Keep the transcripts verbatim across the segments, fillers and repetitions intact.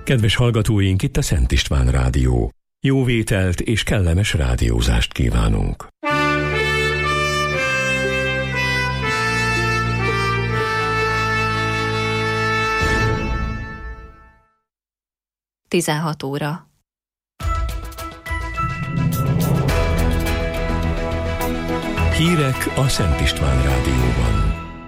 Kedves hallgatóink, itt a Szent István Rádió. Jó vételt és kellemes rádiózást kívánunk. tizenhat óra. Hírek a Szent István Rádióban.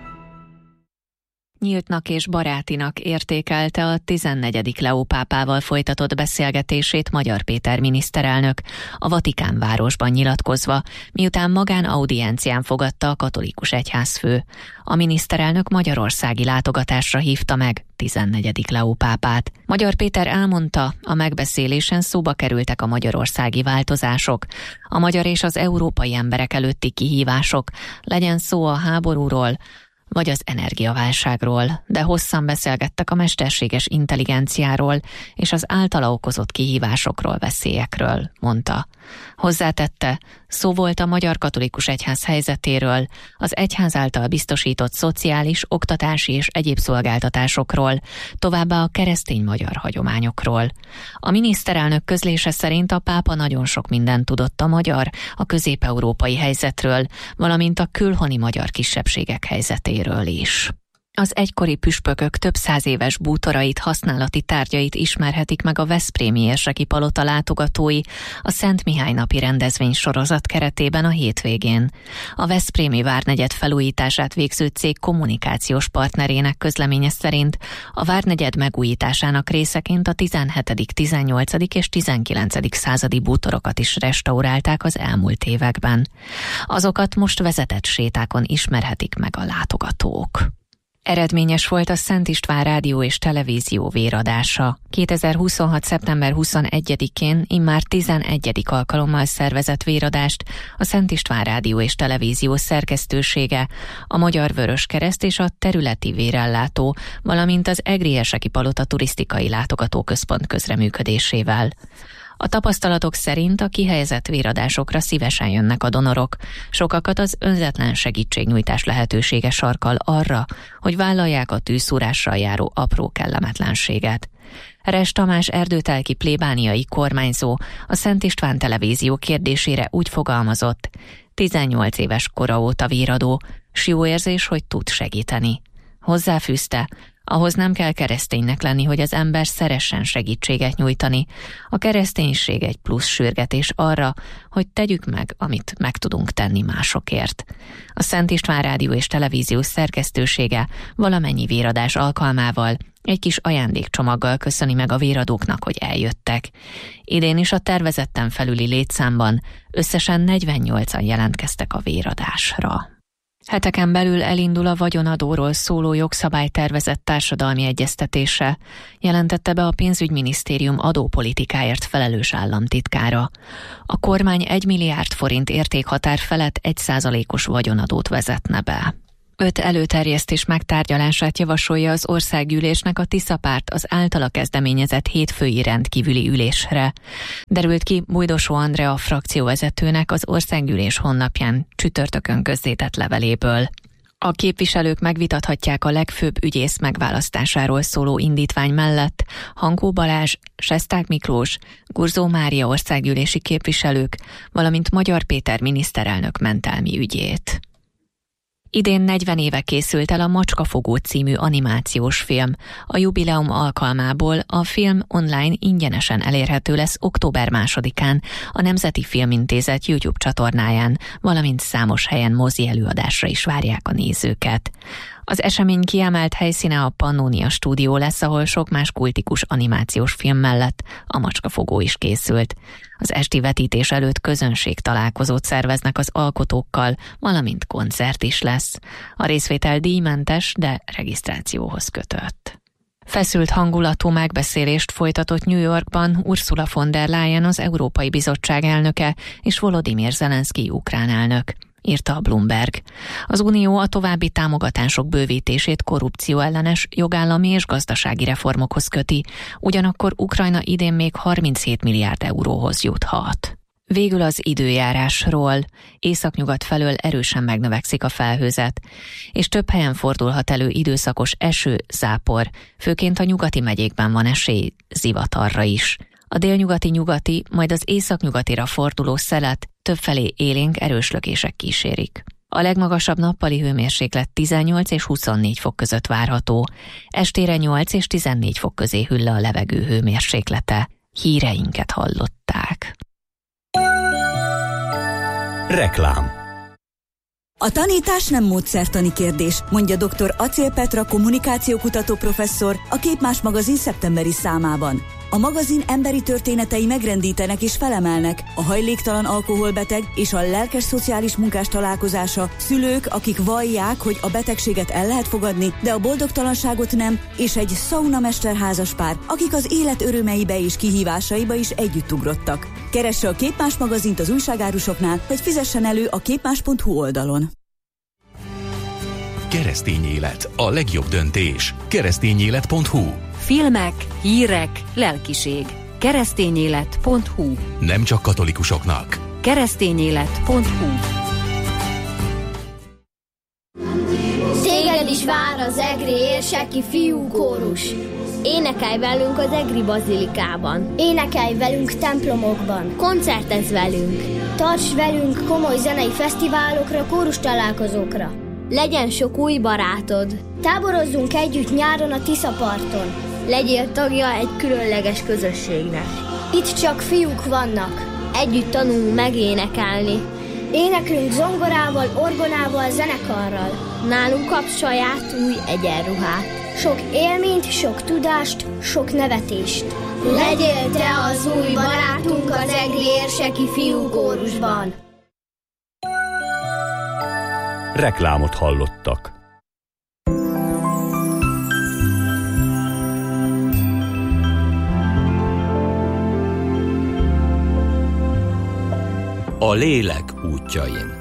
Nyíltnak és barátinak értékelte a tizennegyedik Leó pápával folytatott beszélgetését Magyar Péter miniszterelnök, a Vatikán városban nyilatkozva, miután magánaudiencián fogadta a katolikus egyházfő. A miniszterelnök magyarországi látogatásra hívta meg tizennegyedik Leó pápát. Magyar Péter elmondta, a megbeszélésen szóba kerültek a magyarországi változások, a magyar és az európai emberek előtti kihívások, legyen szó a háborúról, vagy az energiaválságról, de hosszan beszélgettek a mesterséges intelligenciáról és az általa okozott kihívásokról, veszélyekről, mondta. Hozzátette, szó volt a Magyar Katolikus Egyház helyzetéről, az egyház által biztosított szociális, oktatási és egyéb szolgáltatásokról, továbbá a keresztény magyar hagyományokról. A miniszterelnök közlése szerint a pápa nagyon sok mindent tudott a magyar, a közép-európai helyzetről, valamint a külhoni magyar kisebbségek helyzetéről is. Az egykori püspökök több száz éves bútorait, használati tárgyait ismerhetik meg a veszprémi érseki palota látogatói a Szent Mihály napi rendezvény sorozat keretében a hétvégén. A veszprémi várnegyed felújítását végző cég kommunikációs partnerének közleménye szerint a várnegyed megújításának részeként a tizenhetedik, tizennyolcadik és tizenkilencedik századi bútorokat is restaurálták az elmúlt években. Azokat most vezetett sétákon ismerhetik meg a látogatók. Eredményes volt a Szent István Rádió és Televízió véradása. kétezer-huszonhat. szeptember huszonegyedikén immár tizenegyedik alkalommal szervezett véradást a Szent István Rádió és Televízió szerkesztősége, a Magyar Vöröskereszt és a területi vérellátó, valamint az Egri-érseki palota turisztikai látogatóközpont közreműködésével. A tapasztalatok szerint a kihelyezett véradásokra szívesen jönnek a donorok. Sokakat az önzetlen segítségnyújtás lehetősége sarkal arra, hogy vállalják a tűzszúrással járó apró kellemetlenséget. Res Tamás erdőtelki plébániai kormányzó a Szent István Televízió kérdésére úgy fogalmazott: tizennyolc éves kora óta véradó, s jó érzés, hogy tud segíteni. Hozzáfűzte, ahhoz nem kell kereszténynek lenni, hogy az ember szeressen segítséget nyújtani. A kereszténység egy plusz sürgetés arra, hogy tegyük meg, amit meg tudunk tenni másokért. A Szent István Rádió és Televízió szerkesztősége valamennyi véradás alkalmával egy kis ajándékcsomaggal köszöni meg a véradóknak, hogy eljöttek. Idén is a tervezetten felüli létszámban összesen negyvennyolcan jelentkeztek a véradásra. Heteken belül elindul a vagyonadóról szóló jogszabálytervezet társadalmi egyeztetése, jelentette be a pénzügyminisztérium adópolitikáért felelős államtitkára. A kormány egy milliárd forint értékhatár felett egy százalékos vagyonadót vezetne be. Öt előterjesztés megtárgyalását javasolja az országgyűlésnek a Tisza párt az általa kezdeményezett hétfői rendkívüli ülésre. Derült ki Bujdosó Andrea frakcióvezetőnek az országgyűlés honlapján csütörtökön közzétett leveléből. A képviselők megvitathatják a legfőbb ügyész megválasztásáról szóló indítvány mellett Hankó Balázs, Sesták Miklós, Gurzó Mária országgyűlési képviselők, valamint Magyar Péter miniszterelnök mentelmi ügyét. Idén negyven éve készült el a Macskafogó című animációs film. A jubileum alkalmából a film online ingyenesen elérhető lesz október másodikán a Nemzeti Filmintézet YouTube csatornáján, valamint számos helyen mozi előadásra is várják a nézőket. Az esemény kiemelt helyszíne a Pannónia stúdió lesz, ahol sok más kultikus animációs film mellett a Macskafogó is készült. Az esti vetítés előtt közönség találkozót szerveznek az alkotókkal, valamint koncert is lesz. A részvétel díjmentes, de regisztrációhoz kötött. Feszült hangulatú megbeszélést folytatott New Yorkban Ursula von der Leyen, az Európai Bizottság elnöke, és Volodymyr Zelenszky ukrán elnök, írta a Bloomberg. Az Unió a további támogatások bővítését korrupcióellenes, jogállami és gazdasági reformokhoz köti, ugyanakkor Ukrajna idén még harminchét milliárd euróhoz juthat. Végül az időjárásról. Északnyugat felől erősen megnövekszik a felhőzet, és több helyen fordulhat elő időszakos eső, zápor, főként a nyugati megyékben van esély zivatarra is. A délnyugati nyugati, majd az északnyugatira forduló szelet többfelé élénk erős lökések kísérik. A legmagasabb nappali hőmérséklet tizennyolc és huszonnégy fok között várható. Estére nyolc és tizennégy fok közé hűl le a levegő hőmérséklete. Híreinket hallották. Reklám. A tanítás nem módszertani kérdés, mondja dr. Acél Petra kommunikációkutató professzor a Képmás magazin szeptemberi számában. A magazin emberi történetei megrendítenek és felemelnek, a hajléktalan alkoholbeteg és a lelkes szociális munkás találkozása, szülők, akik vallják, hogy a betegséget el lehet fogadni, de a boldogtalanságot nem, és egy szaunamester házaspár, akik az élet örömeibe és kihívásaiba is együtt ugrottak. Keresse a Képmás magazint az újságárusoknál, vagy fizessen elő a képmás pont hu oldalon. Keresztény élet. A legjobb döntés. keresztényélet pont hu. Filmek, hírek, lelkiség. keresztényélet pont hu. Nem csak katolikusoknak. keresztényélet pont hu. Téged is vár az egri érseki fiúkórus. Énekelj velünk az egri bazilikában. Énekelj velünk templomokban. Koncertezz velünk. Tarts velünk komoly zenei fesztiválokra, kórus találkozókra. Legyen sok új barátod. Táborozzunk együtt nyáron a Tiszaparton. Legyél tagja egy különleges közösségnek. Itt csak fiúk vannak. Együtt tanulunk megénekelni. Éneklünk zongorával, orgonával, zenekarral. Nálunk kapsz saját új egyenruhát. Sok élményt, sok tudást, sok nevetést. Legyél te az új barátunk az egri érseki fiúkórusban. Reklámot hallottak. A lélek útjain.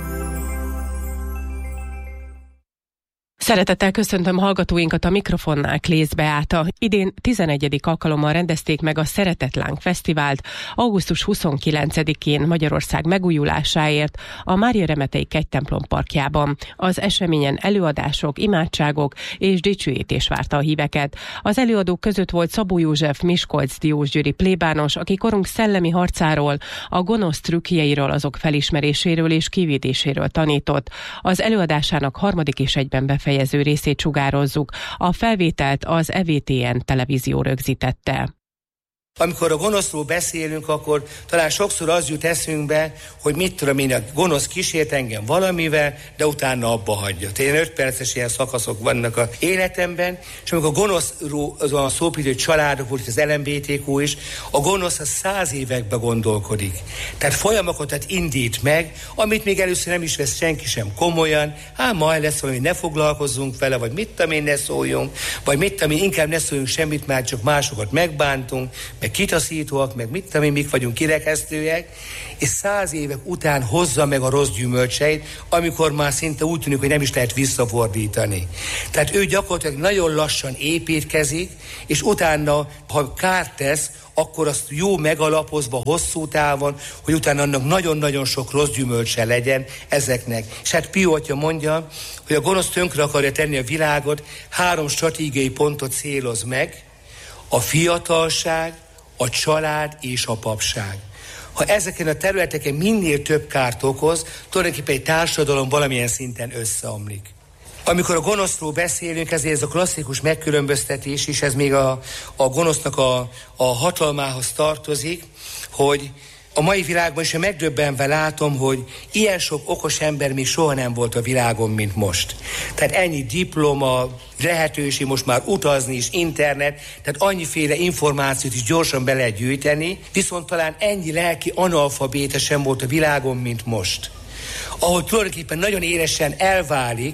Szeretettel köszöntöm hallgatóinkat, a mikrofonnál Klész Beáta. Idén tizenegyedik alkalommal rendezték meg a Szeretetláng Fesztivált augusztus huszonkilencedikén Magyarország megújulásáért a Mária Remetei Kegytemplom parkjában. Az eseményen előadások, imádságok és dicsőítés várta a híveket. Az előadók között volt Szabó József miskolc-diósgyőri plébános, aki korunk szellemi harcáról, a gonosz trükkjeiről, azok felismeréséről és kivédéséről tanított. Az előadásának harmadik és egyben befejező részét sugározzuk. A felvételt az E V T N televízió rögzítette. Amikor a gonoszról beszélünk, akkor talán sokszor az jut eszünkbe, hogy mit tudom én, a gonosz kísért engem valamivel, de utána abba hagyja. Én öt perces ilyen szakaszok vannak az életemben, és amikor a gonoszról az a szópidő családok volt, az el em bé té kú is, a gonosz a száz évekbe gondolkodik. Tehát folyamatokat indít meg, amit még először nem is vesz senki sem komolyan, hát majd lesz valami, ne foglalkozzunk vele, vagy mit tudom én, ne szóljunk, vagy mit tudom én, inkább ne szóljunk semmit, már csak másokat megbántunk, meg kitaszítóak, meg mit tudom én, mik vagyunk kirekesztőek, és száz évek után hozza meg a rossz gyümölcseit, amikor már szinte úgy tűnik, hogy nem is lehet visszafordítani. Tehát ő gyakorlatilag nagyon lassan építkezik, és utána, ha kárt tesz, akkor azt jó megalapozva hosszú távon, hogy utána annak nagyon-nagyon sok rossz gyümölcse legyen ezeknek. És hát Pio atya mondja, hogy a gonosz tönkre akarja tenni a világot, három stratégiai pontot céloz meg: a fiatalság, a család és a papság. Ha ezeken a területeken minél több kárt okoz, tulajdonképpen egy társadalom valamilyen szinten összeomlik. Amikor a gonoszról beszélünk, ezért ez a klasszikus megkülönböztetés is, ez még a, a gonosznak a, a hatalmához tartozik, hogy a mai világban is megdöbbenve látom, hogy ilyen sok okos ember még soha nem volt a világon, mint most. Tehát ennyi diploma, lehetőség most már utazni is, internet, tehát annyiféle információt is gyorsan be lehet gyűjteni, viszont talán ennyi lelki analfabéta sem volt a világon, mint most. Ahol tulajdonképpen nagyon élesen elválik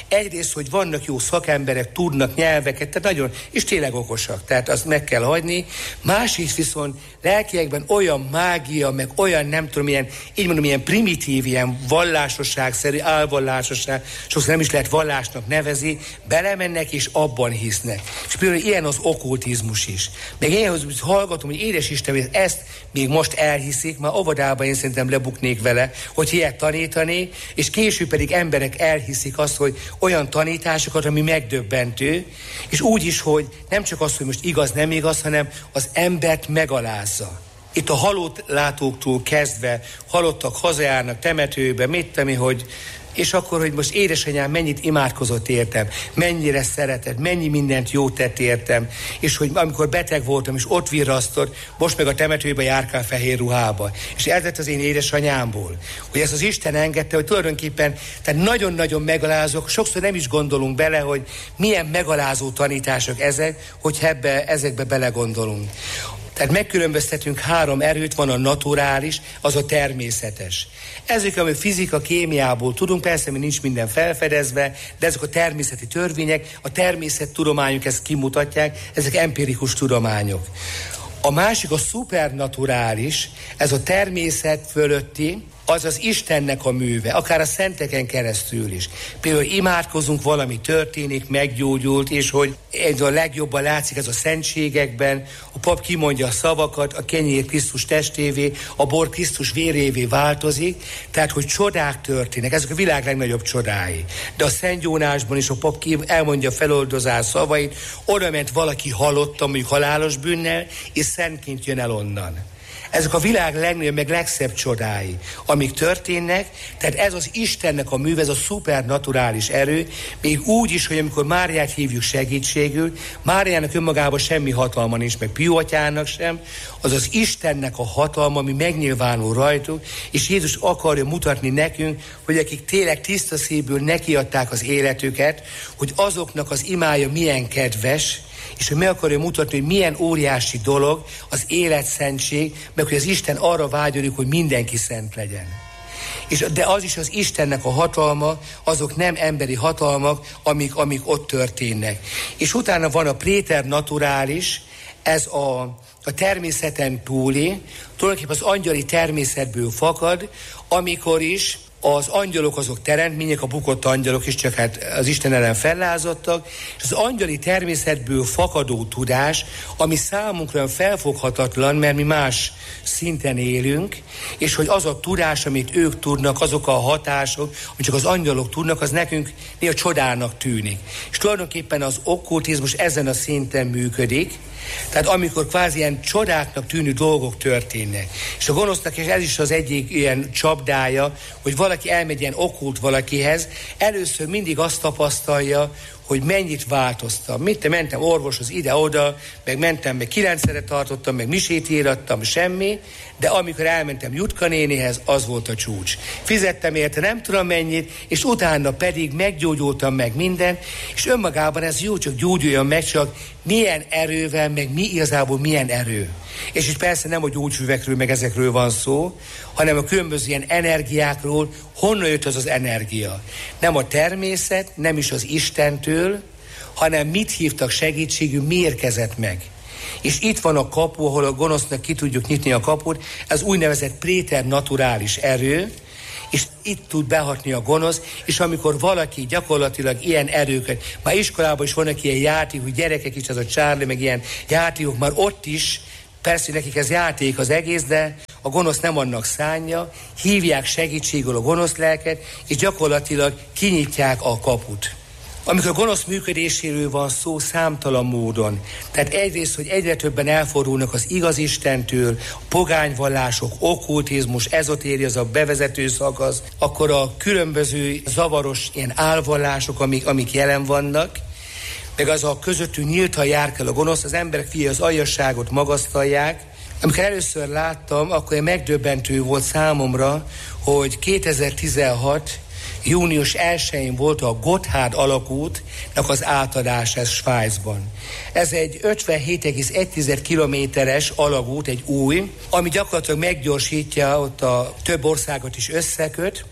Egyrészt, hogy vannak jó szakemberek, tudnak nyelveket, tehát nagyon, és tényleg okosak, tehát azt meg kell hagyni. Másrészt viszont lelkiekben olyan mágia, meg olyan nem tudom, ilyen, így mondom, ilyen primitív, ilyen vallásosságszerű, álvallásosság, sokszor nem is lehet vallásnak nevezi, belemennek és abban hisznek. És például ilyen az okkultizmus is. Meg én hogy hallgatom, hogy édes Isten, hogy ezt még most elhiszik, már óvodában én szerintem lebuknék vele, hogy ilyet tanítani, és később pedig emberek elhiszik azt, hogy olyan tanításokat, ami megdöbbentő, és úgy is, hogy nem csak az, hogy most igaz, nem igaz, hanem az embert megalázza. Itt a halott látóktól kezdve, halottak hazajárnak temetőbe, mit tudom, hogy és akkor, hogy most édesanyám mennyit imádkozott értem, mennyire szeretett, mennyi mindent jót tett értem, és hogy amikor beteg voltam, és ott virrasztott, most meg a temetőbe járkál fehér ruhába. És ez lett az én édesanyámból. Hogy ezt az Isten engedte, hogy tulajdonképpen tehát nagyon-nagyon megalázok, sokszor nem is gondolunk bele, hogy milyen megalázó tanítások ezek, hogy ebbe, ezekbe belegondolunk. Tehát megkülönböztetünk három erőt, van a naturális, az a természetes. Ezek, ami fizika, kémiából tudunk, persze, mi nincs minden felfedezve, de ezek a természeti törvények, a természettudományok ezt kimutatják, ezek empirikus tudományok. A másik a szupernaturális, ez a természet fölötti, az az Istennek a műve, akár a szenteken keresztül is. Például imádkozunk, valami történik, meggyógyult, és hogy ez a legjobban látszik ez a szentségekben, a pap kimondja a szavakat, a kenyér Krisztus testévé, a bor Krisztus vérévé változik, tehát hogy csodák történnek, ezek a világ legnagyobb csodái. De a Szent Jónásban is a pap elmondja a feloldozás szavait, oda ment valaki halottan, mondjuk halálos bűnnel, és szentként jön el onnan. Ezek a világ legnagyobb, meg legszebb csodái, amik történnek, tehát ez az Istennek a műve, ez a szupernaturális erő, még úgy is, hogy amikor Máriát hívjuk segítségül, Máriának önmagában semmi hatalma nincs, meg Pió atyának sem, az az Istennek a hatalma, ami megnyilvánul rajtuk, és Jézus akarja mutatni nekünk, hogy akik tényleg tiszta szívből nekiadták az életüket, hogy azoknak az imája milyen kedves, és hogy meg akarja mutatni, hogy milyen óriási dolog az életszentség, meg hogy az Isten arra vágyodik, hogy mindenki szent legyen. És, de az is az Istennek a hatalma, azok nem emberi hatalmak, amik, amik ott történnek. És utána van a préternaturális, ez a, a természeten túli, tulajdonképpen az angyali természetből fakad, amikor is az angyalok azok teremtmények, a bukott angyalok is csak hát az Isten ellen fellázadtak, és az angyali természetből fakadó tudás, ami számunkra felfoghatatlan, mert mi más szinten élünk, és hogy az a tudás, amit ők tudnak, azok a hatások, amit csak az angyalok tudnak, az nekünk néha csodának tűnik. És tulajdonképpen az okkultizmus ezen a szinten működik, tehát amikor kvázi ilyen csodáknak tűnő dolgok történnek. És a gonosznak, és ez is az egyik ilyen csapdája, hogy valaki elmegy ilyen okkult valakihez, először mindig azt tapasztalja, hogy mennyit változtam. Mit te mentem orvoshoz ide-oda, meg mentem, meg kilencszerre tartottam, meg misét írattam, semmi, de amikor elmentem Jutka nénihez, az volt a csúcs. Fizettem érte nem tudom mennyit, és utána pedig meggyógyultam meg minden, és önmagában ez jó, csak gyógyuljon meg, csak milyen erővel, meg mi igazából milyen erő. És itt persze nem a gyógyfüvekről, meg ezekről van szó, hanem a különböző ilyen energiákról, honnan jött az az energia. Nem a természet, nem is az Istentől, hanem mit hívtak segítségül, mi érkezett meg. És itt van a kapu, ahol a gonosznak ki tudjuk nyitni a kaput, ez úgynevezett préternaturális erő, és itt tud behatni a gonosz, és amikor valaki gyakorlatilag ilyen erőket, már iskolában is vannak ilyen játék, hogy gyerekek is, az a Charlie, meg ilyen játékok, már ott is, persze nekik ez játék az egész, de a gonosz nem annak szánja, hívják segítségül a gonosz lelket, és gyakorlatilag kinyitják a kaput. Amikor a gonosz működéséről van szó számtalan módon, tehát egyrészt, hogy egyre többen elfordulnak az igaz Istentől, a pogányvallások, okkultizmus, ezotéria, az a bevezető szakasz, akkor a különböző zavaros ilyen álvallások, amik, amik jelen vannak, meg az a közöttünk nyíltan járkál a gonosz, az emberek figyelj az aljasságot magasztalják. Amikor először láttam, akkor megdöbbentő volt számomra, hogy kétezer-tizenhat június elsején volt a Gotthard alagútnak az átadása ez Svájcban. Ez egy ötvenhét egész egy kilométeres alagút, egy új, ami gyakorlatilag meggyorsítja, ott a több országot is összeköt,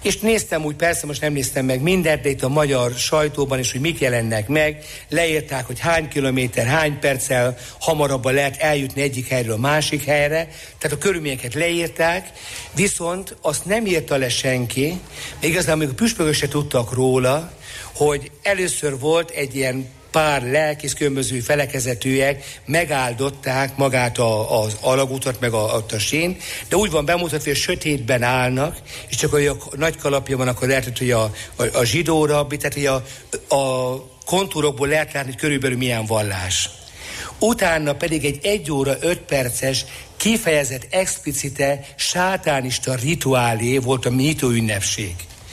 És néztem úgy, persze most nem néztem meg mindent, de itt a magyar sajtóban is, hogy mik jelennek meg, leírták, hogy hány kilométer, hány perccel hamarabban lehet eljutni egyik helyről a másik helyre, tehát a körülményeket leírták, viszont azt nem írta le senki, még igazán még a püspökök se tudtak róla, hogy először volt egy ilyen pár lelkész, különböző felekezetűek megáldották magát a, az alagútat, meg a, a sínt, de úgy van bemutatva, hogy sötétben állnak, és csak olyan nagy kalapja van, akkor lehet, hogy a, a, a zsidó rabbi, tehát hogy a, a kontúrokból lehet látni, hogy körülbelül milyen vallás. Utána pedig egy egy óra öt perces kifejezett, explicite, sátánista rituálé volt a nyitó ünnepség.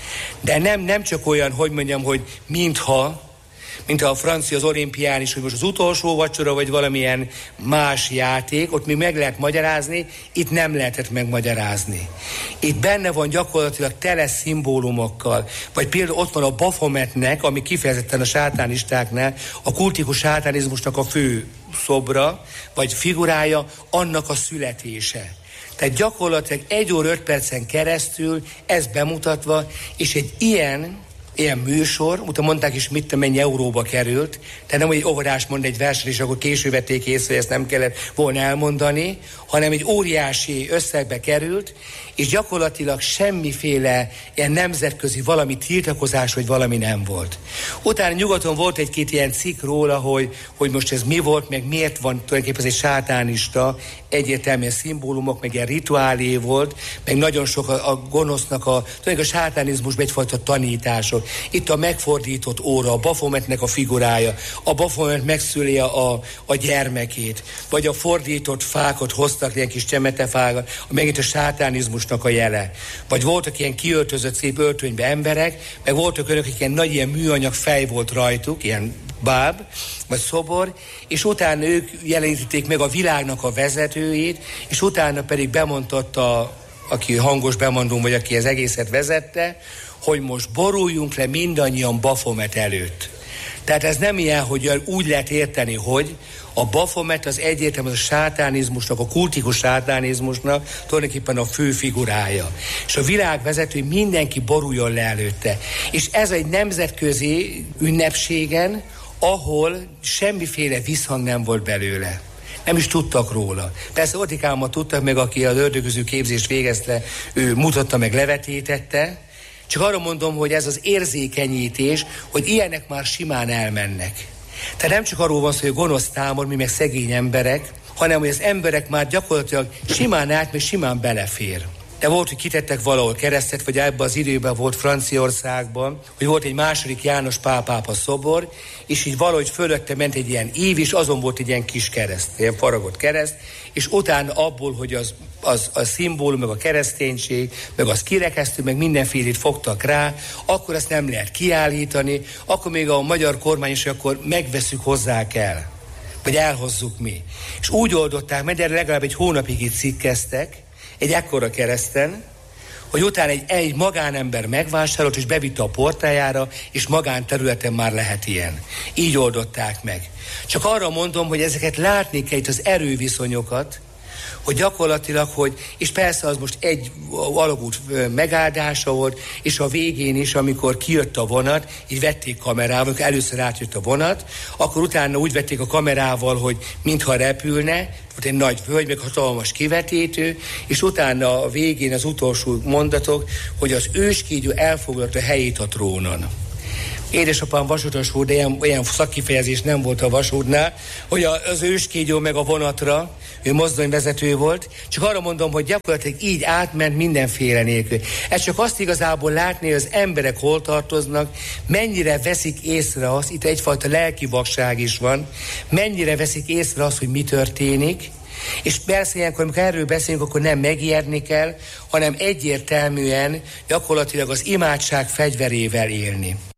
De nem, nem csak olyan, hogy mondjam, hogy mintha, mint a francia az olimpián is, hogy most az utolsó vacsora, vagy valamilyen más játék, ott még meg lehet magyarázni, itt nem lehetett megmagyarázni. Itt benne van gyakorlatilag tele szimbólumokkal, vagy például ott van a Bafometnek, ami kifejezetten a sátánistáknál, a kultikus sátánizmusnak a fő szobra, vagy figurája, annak a születése. Tehát gyakorlatilag egy óra öt percen keresztül ez bemutatva, és egy ilyen Ilyen műsor, utána mondták is, mit mennyi euróba került, tehát nem, hogy egy óvodás mond egy verset, és akkor később vették észre, hogy ezt nem kellett volna elmondani, hanem egy óriási összegbe került, és gyakorlatilag semmiféle ilyen nemzetközi valami tiltakozás, vagy valami nem volt. Utána nyugaton volt egy-két ilyen cikk róla, hogy, hogy most ez mi volt, meg miért van tulajdonképpen ez egy sátánista, egyértelműen szimbólumok, meg ilyen rituálé volt, meg nagyon sok a, a gonosznak a, tulajdonképpen a sátánizmusban egyfajta tanítások. Itt a megfordított óra, a Bafometnek a figurája, a Bafomet megszüli a, a gyermekét, vagy a fordított fákat hoztak, ilyen kis csemetefákat, megint a sátánizmusnak a jele. Vagy voltak ilyen kiöltözött szép öltönybe emberek, meg voltak önök, akik ilyen nagy ilyen műanyag fej volt rajtuk, ilyen báb, vagy szobor, és utána ők jelenítették meg a világnak a vezetőjét, és utána pedig bemondta, aki hangos bemondó, vagy aki az egészet vezette, hogy most boruljunk le mindannyian Bafomet előtt. Tehát ez nem ilyen, hogy úgy lehet érteni, hogy a Bafomet az egyértelműen a sátánizmusnak, a kultikus sátánizmusnak tulajdonképpen a fő figurája. És a világ vezető, mindenki boruljon le előtte. És ez egy nemzetközi ünnepségen, ahol semmiféle visszhang nem volt belőle. Nem is tudtak róla. Persze Otikámmal tudtak meg, aki az ördögöző képzést végezte, ő mutatta meg, levetítette. Csak arra mondom, hogy ez az érzékenyítés, hogy ilyenek már simán elmennek. Tehát nem csak arról van szó, hogy gonosz támad, mi meg szegény emberek, hanem hogy az emberek már gyakorlatilag simán át, meg simán belefér. De volt, hogy kitettek valahol keresztet, vagy ebben az időben volt Franciaországban, hogy volt egy második János Pál pápa szobor, és így valahogy fölötte ment egy ilyen ív, és azon volt egy ilyen kis kereszt, ilyen faragott kereszt, és utána abból, hogy az, az a szimbólum, meg a kereszténység, meg az kirekesztő, meg mindenfélét fogtak rá, akkor ezt nem lehet kiállítani, akkor még a magyar kormány is, akkor megveszük, hozzák el, vagy elhozzuk mi. És úgy oldották meg, de legalább egy hónapig itt cikkeztek, egy ekkora kereszten, hogy utána egy, egy magánember megvásárolt, és bevitte a portájára, és magánterületen már lehet ilyen. Így oldották meg. Csak arra mondom, hogy ezeket látni kell itt az erőviszonyokat, hogy gyakorlatilag, hogy, és persze az most egy alagút megáldása volt, és a végén is, amikor kijött a vonat, így vették kamerával, amikor először átjött a vonat, akkor utána úgy vették a kamerával, hogy mintha repülne, volt egy nagy völgy, meg hatalmas kivetítő, és utána a végén az utolsó mondatok, hogy az őskígyó elfoglalta helyét a trónon. Édesapám vasútos volt, de ilyen, ilyen szakkifejezés nem volt a vasútnál, hogy az őskígyó meg a vonatra, ő mozdonyvezető volt, csak arra mondom, hogy gyakorlatilag így átment mindenféle nélkül. Ez csak azt igazából látni, hogy az emberek hol tartoznak, mennyire veszik észre azt, itt egyfajta lelki vakság is van, mennyire veszik észre azt, hogy mi történik, és persze ilyenkor, amikor erről beszélünk, akkor nem megijedni kell, hanem egyértelműen gyakorlatilag az imádság fegyverével élni.